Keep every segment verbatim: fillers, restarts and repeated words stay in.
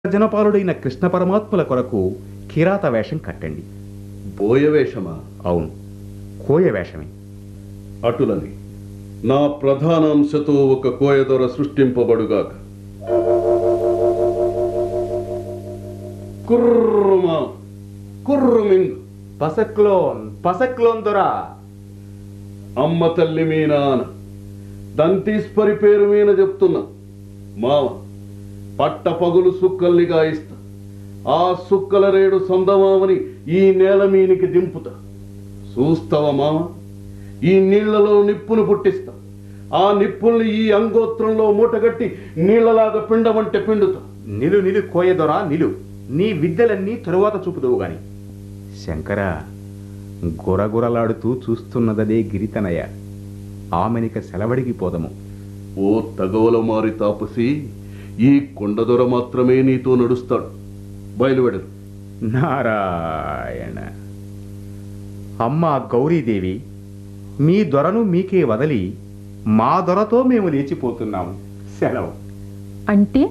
జనపాలుడైన కృష్ణ పరమాత్ముల కొరకు కిరాత వేషం కట్టండి. బోయవేషమా? అవును, కోయ వేషమే. అటులని నా ప్రధానాంశతో ఒక కోయదొర సృష్టింపబడుగాక. కుర్రుమా కుర్రుమింగ్ పసక్లోన్ పసక్లోన్ దొరా. అమ్మ తల్లి మీ నాన్న దంతీస్పరి పేరు మీద చెప్తున్నా. మావ పట్ట పగులు సుక్కల్ని గాయిస్తా. ఆ సుక్కల రేడు సొందమామని ఈ నేల మీనికి దింపుతా. చూస్తావా మామ? ఈ నీళ్లలో నిప్పును పుట్టిస్తా. ఆ నిప్పుల్ని ఈ అంగోత్రంలో మూటగట్టి నీళ్లలాగా పిండమంటే పిండుతా. నిలు నిలు కోయదొరా నిలు. నీ విద్యలన్నీ తరువాత చూపుదువు గాని. శంకర, గురగురలాడుతూ చూస్తున్నదదే గిరితనయ. ఆమెనిక సెలవడికి పోదము. ఓ తగవల మారి తాపసి, ఈ కొండదొర మాత్రమే నీతో నడుస్తాడు. బయలువెడరు. నారాయణ. అమ్మ గౌరీదేవి, మీ దొరను మీకే వదలి మా దొరతో మేము లేచిపోతున్నాము. సెలవు. అంటే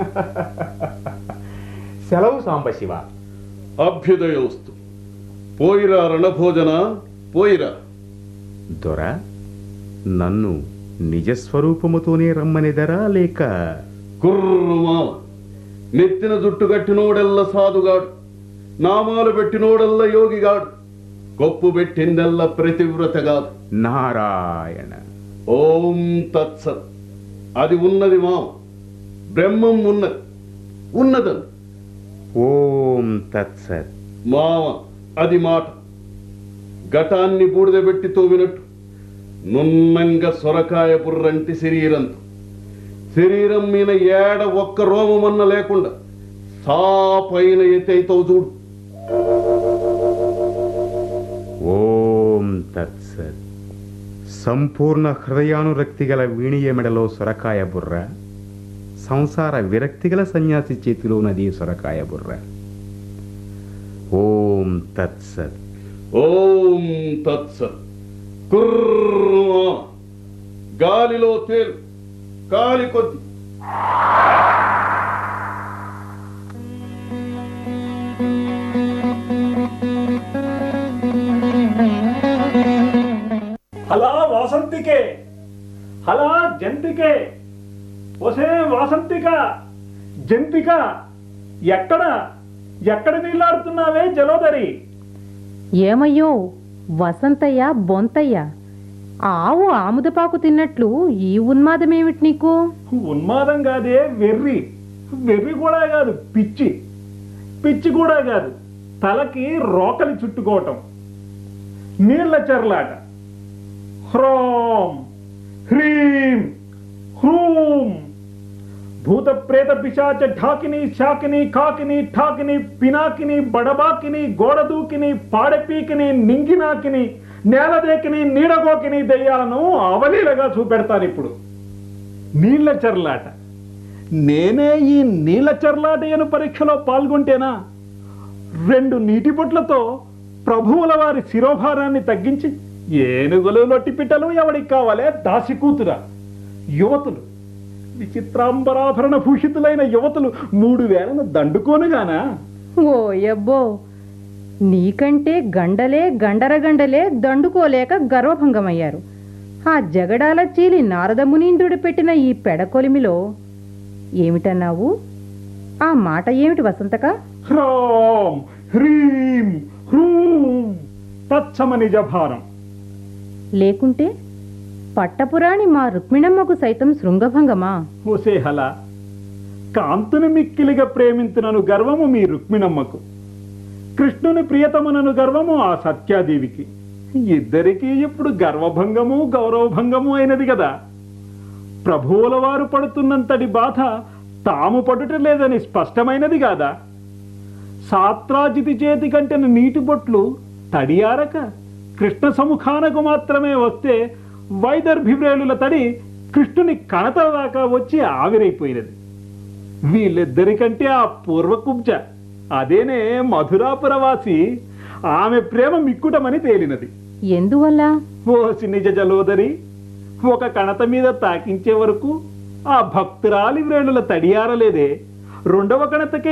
సెలవు సాంబశివ. అభ్యుదయోస్తు. పోయిరా రణభోజన, పోయిరా. దొర, నన్ను నిజస్వరూపముతోనే రమ్మనిదరా లేక? కుర్రుమావ నెత్తిన జుట్టు కట్టినోడెల్ల సాధుగాడు, నామాలు పెట్టినోడెల్ల యోగిగాడు, కొప్పు పెట్టిందెల్ల ప్రతివ్రతగాడు. నారాయణ. ఓం తత్సత్. అది ఉన్నది మావ. బ్రహ్మం ఉన్నది ఉన్నదని. ఓం తత్సత్. మావ అది మాట. ఘటాన్ని బూడిదబెట్టి తోవినట్టు నున్నంగా సొరకాయ పుర్రంటి శరీరంతో, శరీరం మీద ఏడ ఒక్క రోమమన్న లేకుండా సాపైన ఎత్తైతో చూడు. ఓం తత్సత్. సంపూర్ణ హృదయానురక్తి గల వీణియ మెడలో సొరకాయ బుర్ర, సంసార విరక్తి గల సన్యాసి చేతిలో నది సొరకాయ బుర్ర. ఓం తత్సత్. ఓం తత్సత్. కుర్రుమా గాలిలో తేలు, కాలి కొద్ది. హలా వాసంతికే, హలా జంతికే. ఒసే వాసంతిక, జంతిక, ఎక్కడ ఎక్కడ నీళ్ళాడుతున్నావే జలోదరి? ఏమయ్యో వసంతయ్య బొంతయ్య, ఆవు ఆముదపాకు తిన్నట్లు ఈ ఉన్మాదమేమిటి నీకు? ఉన్మాదం కాదే, వెర్రి. వెర్రి కూడా కాదు, పిచ్చి. పిచ్చి కూడా కాదు, తలకి రోకలి చుట్టుకోవటం. నీళ్ల చెర్లాట. హ్రోం హ్రీం హ్రూం. భూత ప్రేత పిశాచ ఢాకిని శాకిని కాకిని ఠాకిని పినాకిని బడబాకిని గోడదూకిని పాడపీకిని నింగినాకిని నేలదేకిని నీడగోకిని దెయ్యాలను అవలీలగా చూపెడతాను ఇప్పుడు. నీళ్ల చెర్లాట. నేనే ఈ నీళ్ల చెర్లాటయను పరీక్షలో పాల్గొంటేనా? రెండు నీటి బొట్లతో ప్రభువుల వారి శిరోభారాన్ని తగ్గించి ఏనుగులు లొట్టిపిట్టలు ఎవడికి కావాలే? దాసి కూతురా. యువతులు, విచిత్రాంబరాభరణ భూషితులైన యువతులు మూడు వేలను దండుకోనుగానా? ఓ యబ్బో, నీకంటే గండలే గండరగండలే దండుకోలేక గర్వభంగమయ్యారు. ఆ జగడాల చీలి నారద మునీంద్రుడు పెట్టిన ఈ పెడకొలిమిలో ఏమిటన్నావు? ఆ మాట ఏమిటి వసంతక? హ్రాం హ్రీం హ్రూం. తత్సమ నిజభారం. లేకుంటే పట్టపురాణి మా రుక్మిణమ్మకు సైతం శృంగభంగమా? ఓసేహల, కాంతుని మిక్కిలిగా ప్రేమించునను గర్వము మీ రుక్మిణమ్మకు, కృష్ణుని ప్రియతమునను గర్వము ఆ సత్యాదేవికి. ఇద్దరికీ ఇప్పుడు గర్వభంగము గౌరవభంగము అయినది కదా. ప్రభువుల వారు పడుతున్నంతటి బాధ తాము పడుట లేదని స్పష్టమైనది కాదా? సాత్రాజితి చేతి కంటెన నీటి బొట్లు తడియారక కృష్ణ సముఖానకు మాత్రమే వస్తే వైదర్భివ్రేలుల తడి కృష్ణుని కణతల దాకా వచ్చి ఆవిరైపోయినది. వీళ్ళిద్దరికంటే ఆ పూర్వకుబ్జ, అదేనే మధురాపురవాసి, ఆమె ప్రేమ మిక్కుటమని తేలినది. ఎందువల్ల? ఓసి నిజ జలోదరి, ఒక కణత మీద తాకించే వరకు ఆ భక్తురాలి వ్రేణుల తడియారలేదే. రెండవ కణతకే